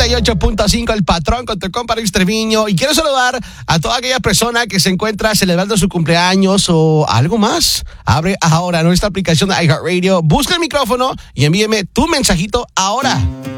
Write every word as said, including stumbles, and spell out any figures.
y ocho punto cinco El Patrón con tu compa Luis Treviño. Y quiero saludar a toda aquella persona que se encuentra celebrando su cumpleaños o algo más. Abre ahora nuestra aplicación de iHeartRadio, busca el micrófono y envíeme tu mensajito ahora.